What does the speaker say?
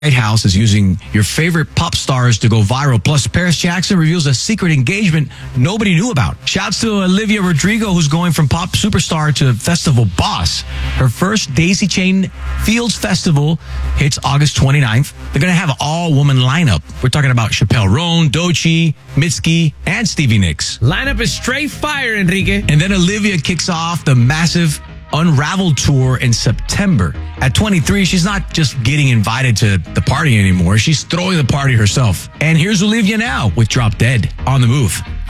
White House is using your favorite pop stars to go viral. Plus, Paris Jackson reveals a secret engagement nobody knew about. Shouts to Olivia Rodrigo, who's going from pop superstar to festival boss. Her first Daisy Chain Fields Festival hits August 29th. They're going to have an all-woman lineup. We're talking about Chappelle Roan, Doechii, Mitski, and Stevie Nicks. Lineup is straight fire, Enrique. And then Olivia kicks off the massive Unraveled tour in September. At 23, she's not just getting invited to the party anymore. She's throwing the party herself. And here's Olivia now with Drop Dead on the Move.